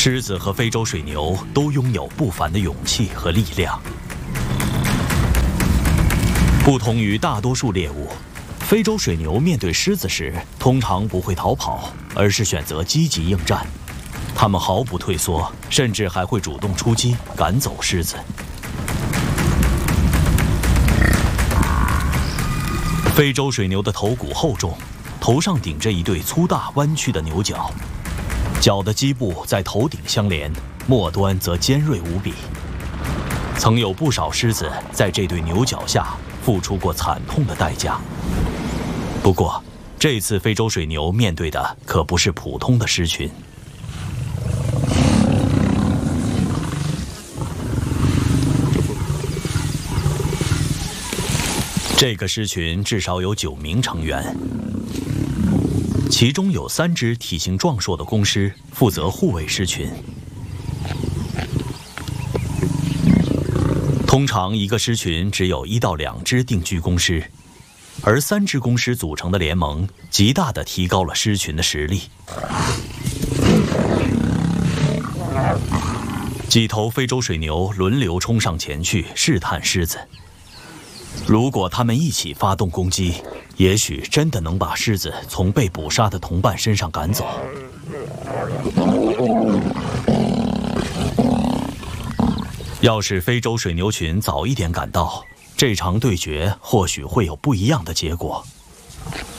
狮子和非洲水牛都拥有不凡的勇气和力量。不同于大多数猎物，非洲水牛面对狮子时，通常不会逃跑，而是选择积极应战。它们毫不退缩，甚至还会主动出击，赶走狮子。非洲水牛的头骨厚重，头上顶着一对粗大弯曲的牛角，角的基部在头顶相连，末端则尖锐无比。曾有不少狮子在这对牛角下付出过惨痛的代价。不过，这次非洲水牛面对的可不是普通的狮群。这个狮群至少有9名成员，其中有3只体型壮硕的公狮负责护卫狮群。通常一个狮群只有1到2只定居公狮，而3只公狮组成的联盟，极大地提高了狮群的实力。几头非洲水牛轮流冲上前去试探狮子。如果他们一起发动攻击，也许真的能把狮子从被捕杀的同伴身上赶走。要是非洲水牛群早一点赶到，这场对决或许会有不一样的结果。